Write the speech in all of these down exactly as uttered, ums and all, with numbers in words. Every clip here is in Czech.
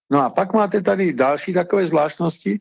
No a pak máte tady další takové zvláštnosti.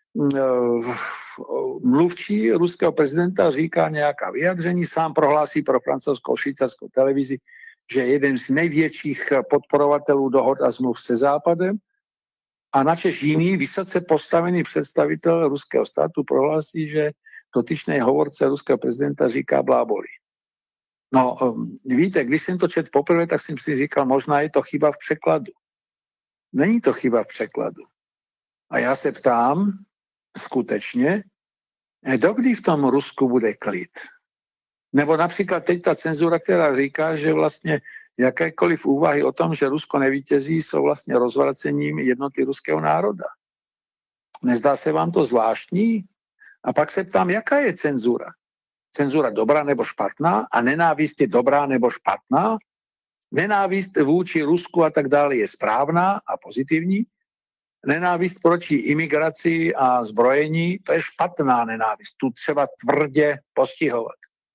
Mluvčí ruského prezidenta říká nějaká vyjadření, sám prohlásí pro francouzskou švýcarskou televizi, že je jeden z největších podporovatelů dohod a zmluv se Západem, a načež jiný vysoce postavený představitel ruského státu prohlásí, že dotyčný hovorce ruského prezidenta říká bláboli. No, víte, když jsem to četl poprvé, tak jsem si říkal, možná je to chyba v překladu. Není to chyba v překladu. A já se ptám, skutečně, dokdy v tom Rusku bude klid? Nebo například teď ta cenzura, která říká, že vlastně jakékoliv úvahy o tom, že Rusko nevítězí, jsou vlastně rozvracením jednoty ruského národa. Nezdá se vám to zvláštní? A pak se ptám, jaká je cenzura? Cenzura dobrá nebo špatná? A nenávist je dobrá nebo špatná? Nenávist vůči Rusku a tak dále je správná a pozitivní? Nenávist proti imigraci a zbrojení, to je špatná nenávist. Tu třeba tvrdě postihovat.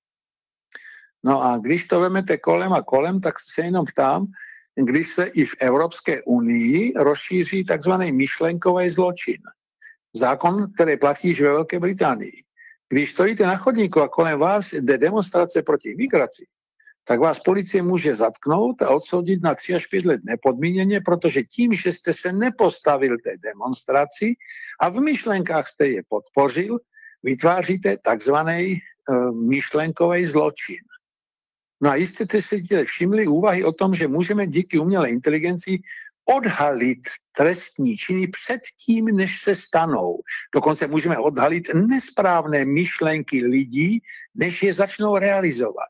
No a když to vemete kolem a kolem, tak se jenom ptám, když se i v Evropské unii rozšíří takzvaný myšlenkový zločin. Zákon, který platí již ve Velké Británii. Když stojíte na chodníku a kolem vás jde demonstrace proti migraci, tak vás policie může zatknout a odsoudit na tři až pět let nepodmíněně, protože tím, že jste se nepostavil té demonstraci a v myšlenkách jste je podpořil, vytváříte takzvaný uh, myšlenkový zločin. No a jistě jste si všimli úvahy o tom, že můžeme díky umělé inteligenci odhalit trestní činy předtím, než se stanou. Dokonce můžeme odhalit nesprávné myšlenky lidí, než je začnou realizovat.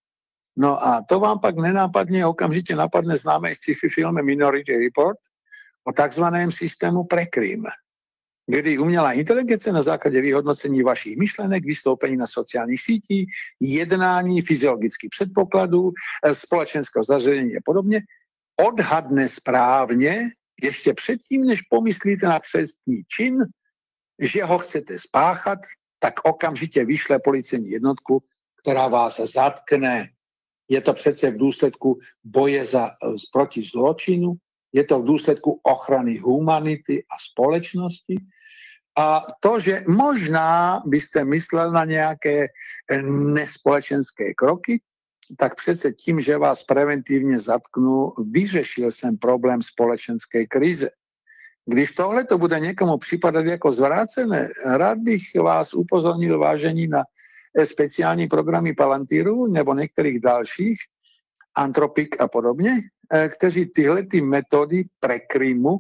No a to vám pak nenápadně okamžitě napadne známé sci-fi film Minority Report o takzvaném systému prekrim, kdy umělá inteligence na základě vyhodnocení vašich myšlenek, vystoupení na sociálních sítích, jednání, fyziologických předpokladů, společenského zařazení a podobně, odhadne správně, ještě předtím, než pomyslíte na trestný čin, že ho chcete spáchat, tak okamžitě vyšle policejní jednotku, která vás zatkne. Je to přece v důsledku boje za, proti zločinu, je to v důsledku ochrany humanity a společnosti. A to, že možná byste myslel na nějaké nespolečenské kroky, tak přece tím, že vás preventivně zatknu, vyřešil jsem problém společenské krize. Když tohle to bude někomu připadat jako zvrácené, rád bych vás upozornil, vážení, na speciální programy Palantiru nebo některých dalších, Antropik a podobně, kteří tyhle ty metody prekrymu,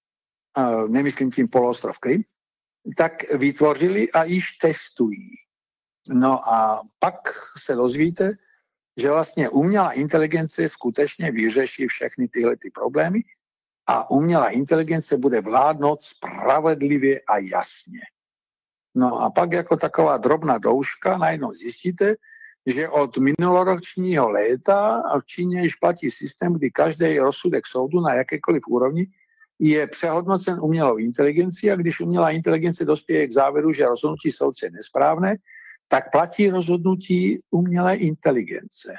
nemyslím tím poloostrov Krym, tak vytvořili a již testují. No a pak se dozvíte, že vlastně umělá inteligence skutečně vyřeší všechny tyhle ty problémy a umělá inteligence bude vládnout spravedlivě a jasně. No a pak jako taková drobná douška najednou zjistíte, že od minuloročního léta v Číně již platí systém, kdy každý rozsudek soudu na jakékoliv úrovni je přehodnocen umělou inteligencí a když umělá inteligence dospěje k závěru, že rozhodnutí soudce je nesprávné, tak platí rozhodnutí umělé inteligence.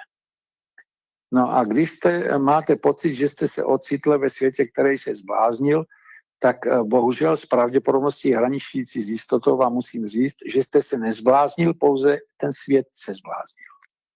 No a když jste, máte pocit, že jste se ocitli ve světě, který se zbláznil, tak bohužel s pravděpodobností hraničící s jistotou vám musím říct, že jste se nezbláznil, pouze ten svět se zbláznil.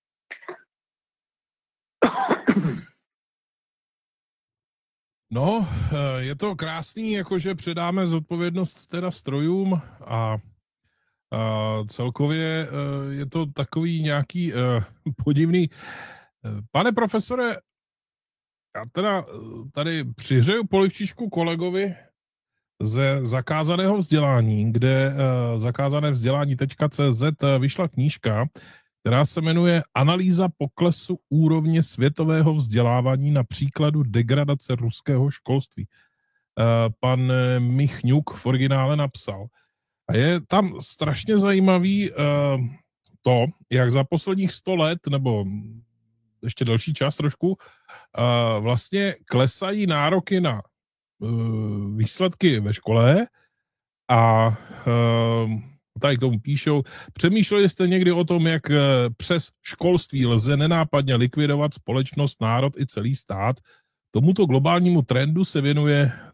No, je to krásný, jakože předáme zodpovědnost teda strojům a, a celkově je to takový nějaký uh, podivný. Pane profesore, já teda tady přihřeju polivčičku kolegovi ze zakázaného vzdělání, kde uh, zakázané vzdělání tečka cé zet vyšla knížka, která se jmenuje Analýza poklesu úrovně světového vzdělávání na příkladu degradace ruského školství. Uh, pan Michňuk v originále napsal. A je tam strašně zajímavý uh, to, jak za posledních sto let, nebo ještě delší čas trošku, uh, vlastně klesají nároky na uh, výsledky ve škole a uh, tady k tomu píšou, přemýšleli jste někdy o tom, jak uh, přes školství lze nenápadně likvidovat společnost, národ i celý stát. Tomuto globálnímu trendu se věnuje